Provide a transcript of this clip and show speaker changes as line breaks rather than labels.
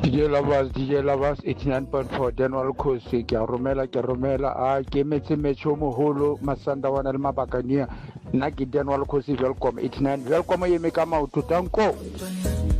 DJ Lovers 89.4 Denwal Khosi ke a romela ke emetse match o moholo Masanda wana le Mabakania nna ke Denwal Khosi welcome 89 welcome ye me ka maoto tanko